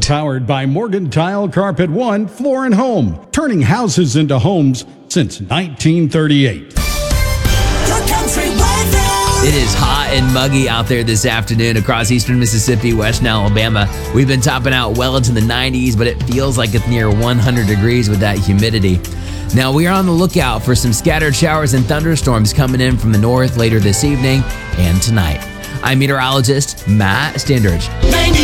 Powered by Morgan Tile Carpet One Floor and Home, turning houses into homes since 1938. It is hot and muggy out there this afternoon across eastern Mississippi, western Alabama. We've been topping out well into the 90s, but it feels like it's near 100 degrees with that humidity. Now, we are on the lookout for some scattered showers and thunderstorms coming in from the north later this evening and tonight. I'm meteorologist Matt Standridge.